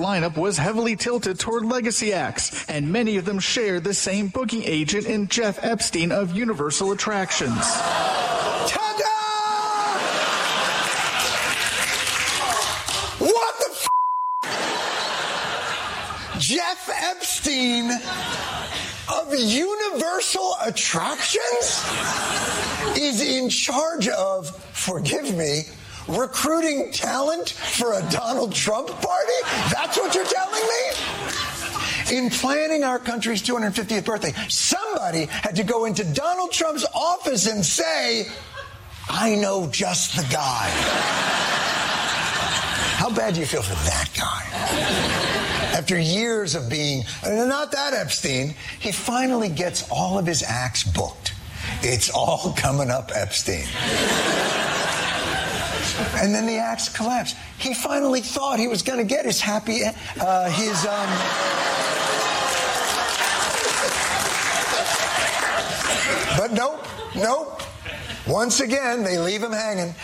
lineup was heavily tilted toward legacy acts, and many of them share the same booking agent in Jeff Epstein of Universal Attractions. What the Jeff Epstein of Universal Attractions is in charge of, forgive me, recruiting talent for a Donald Trump party? That's what you're telling me? In planning our country's 250th birthday, somebody had to go into Donald Trump's office and say, I know just the guy. How bad do you feel for that guy? After years of being, not that Epstein, he finally gets all of his acts booked. It's all coming up Epstein. And then the acts collapse. He finally thought he was going to get his happy, but nope. Once again, they leave him hanging.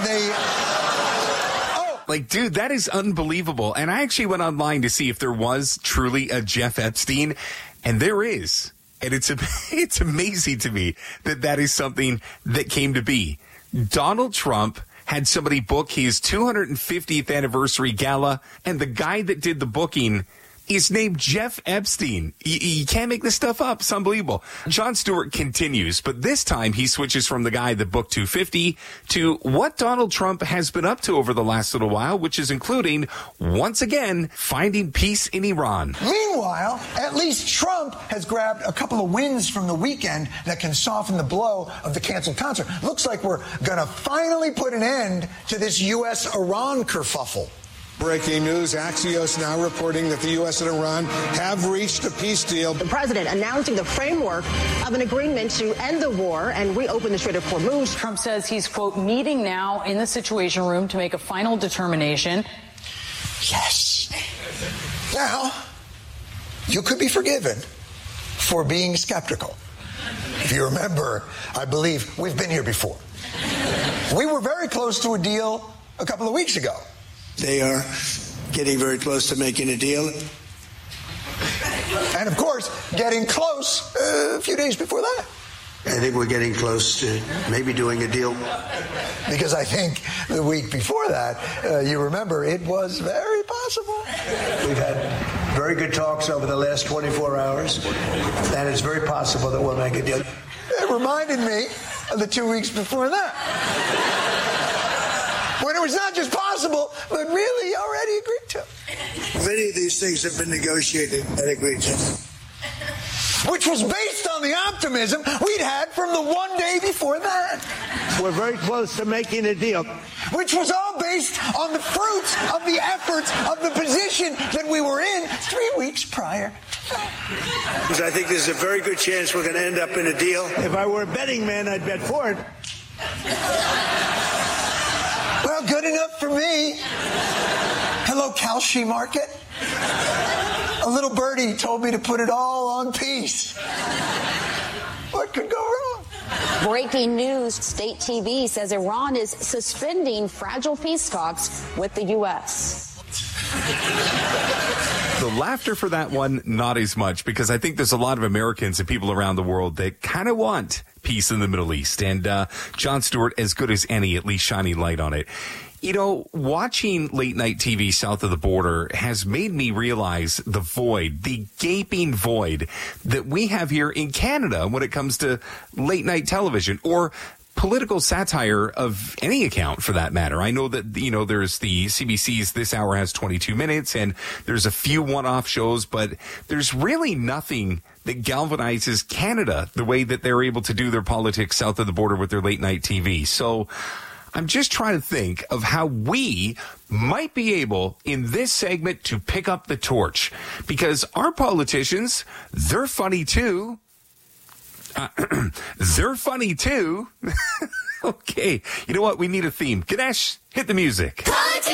Like, dude, that is unbelievable. And I actually went online to see if there was truly a Jeff Epstein, and there is. And it's amazing to me that is something that came to be. Donald Trump had somebody book his 250th anniversary gala, and the guy that did the booking is named Jeff Epstein. You can't make this stuff up. It's unbelievable. Jon Stewart continues, but this time he switches from the guy that booked 250 to what Donald Trump has been up to over the last little while, which is including, once again, finding peace in Iran. Meanwhile, at least Trump has grabbed a couple of wins from the weekend that can soften the blow of the canceled concert. Looks like we're going to finally put an end to this U.S.-Iran kerfuffle. Breaking news, Axios now reporting that the U.S. and Iran have reached a peace deal. The president announcing the framework of an agreement to end the war and reopen the Strait of Hormuz. Trump says he's, quote, meeting now in the Situation Room to make a final determination. Yes. Now, you could be forgiven for being skeptical. If you remember, I believe we've been here before. We were very close to a deal a couple of weeks ago. They are getting very close to making a deal. And, of course, getting close a few days before that. I think we're getting close to maybe doing a deal. Because I think the week before that, you remember, it was very possible. We've had very good talks over the last 24 hours, and it's very possible that we'll make a deal. It reminded me of the 2 weeks before that. When it was not just possible, but really already agreed to. Many of these things have been negotiated and agreed to. Which was based on the optimism we'd had from the one day before that. We're very close to making a deal. Which was all based on the fruits of the efforts of the position that we were in 3 weeks prior. Because I think there's a very good chance we're going to end up in a deal. If I were a betting man, I'd bet for it. Well, good enough for me. Hello, Kalshi Market. A little birdie told me to put it all on peace. What could go wrong? Breaking news, state TV says Iran is suspending fragile peace talks with the U.S. The laughter for that one, not as much, because I think there's a lot of Americans and people around the world that kind of want peace in the Middle East. And Jon Stewart, as good as any, at least shining light on it. You know, watching late night TV south of the border has made me realize the void, the gaping void that we have here in Canada when it comes to late night television or political satire of any account for that matter. I know that, you know, there's the CBC's This Hour has 22 minutes and there's a few one-off shows, but there's really nothing that galvanizes Canada the way that they're able to do their politics south of the border with their late night TV. So I'm just trying to think of how we might be able in this segment to pick up the torch, because our politicians, they're funny too. They're funny too. Okay. You know what? We need a theme. Ganesh, hit the music.